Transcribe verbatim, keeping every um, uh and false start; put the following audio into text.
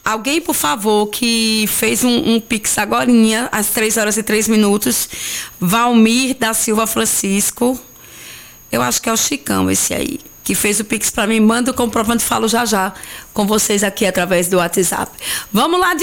Alguém, por favor, que fez um, um pix agorinha, às três horas e três minutos. Valmir da Silva Francisco. Eu acho que é o Chicão esse aí, que fez o pix para mim. Manda o comprovante, falo já já com vocês aqui através do WhatsApp. Vamos lá de